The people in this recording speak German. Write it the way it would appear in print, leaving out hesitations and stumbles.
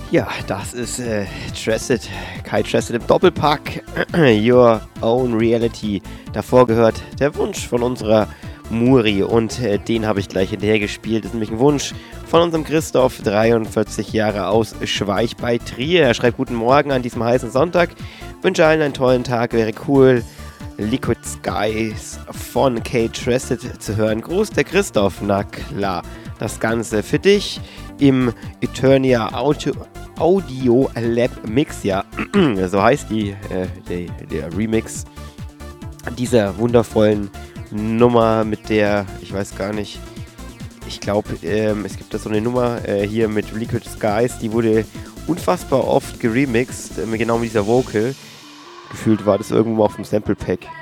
Ja, das ist Trusted, Kai Trusted im Doppelpack, Your Own Reality. Davor gehört der Wunsch von unserer Muri und den habe ich gleich hinterher gespielt. Das ist nämlich ein Wunsch von unserem Christoph, 43 Jahre aus Schweich bei Trier. Er schreibt: Guten Morgen an diesem heißen Sonntag, wünsche allen einen tollen Tag, wäre cool, Liquid Skies von Kai Trusted zu hören. Gruß, der Christoph. Na klar, das Ganze für dich im Eternia Audio Lab Mix, ja, so heißt der Remix dieser wundervollen Nummer mit der, ich weiß gar nicht, ich glaube, es gibt da so eine Nummer hier mit Liquid Skies, die wurde unfassbar oft geremixed, genau mit dieser Vocal. Gefühlt war das irgendwo auf dem Sample Pack.